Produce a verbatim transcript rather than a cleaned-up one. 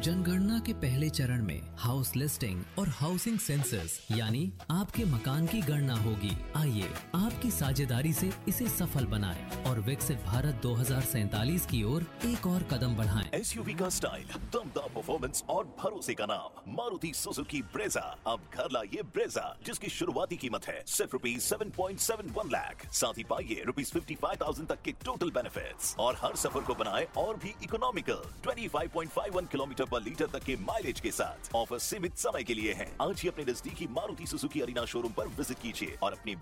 जनगणना के पहले चरण में हाउस लिस्टिंग और हाउसिंग सेंसस यानी आपके मकान की गणना होगी। आइए आपकी साझेदारी से इसे सफल बनाएं और विकसित भारत दो हज़ार सैंतालीस की ओर एक और कदम बढ़ाएं। एसयूवी का स्टाइल, दमदार परफॉर्मेंस और भरोसे का नाम मारुति सुजुकी ब्रेजा। अब घर लाइए ब्रेजा, जिसकी शुरुआती कीमत है सिर्फ rupees seven point seven one lakh. साथ ही पाइए रुपीज फिफ्टी फाइव थाउजेंड तक के टोटल बेनिफिट्स और हर सफर को बनाए और भी economical. Twenty five point five one kilometre पर लीटर तक के माइलेज के साथ ऑफर सीमित समय के लिए है। आज ही अपने नजदीकी मारुति सुजुकी अरीना शोरूम पर विजिट कीजिए और अपनी